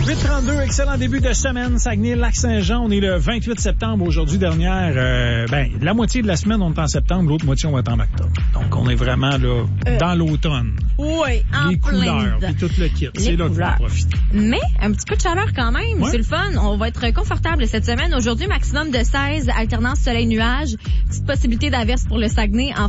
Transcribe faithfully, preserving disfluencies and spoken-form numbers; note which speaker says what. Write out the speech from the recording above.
Speaker 1: huit trente-deux, excellent début de semaine. Saguenay-Lac-Saint-Jean, on est le vingt-huit septembre aujourd'hui, dernière. Euh, ben, la moitié de la semaine, on est en septembre, l'autre moitié, on va être en octobre. Donc, on est vraiment là, euh, dans l'automne.
Speaker 2: Oui, en
Speaker 1: Les
Speaker 2: plein
Speaker 1: couleurs,
Speaker 2: dedans.
Speaker 1: puis tout le kit. C'est là qu'il faut en profiter.
Speaker 2: Mais un petit peu de chaleur quand même,
Speaker 1: ouais.
Speaker 2: C'est le fun. On va être confortable cette semaine. Aujourd'hui, maximum de seize, alternance soleil-nuage. Petite possibilité d'averse pour le Saguenay. En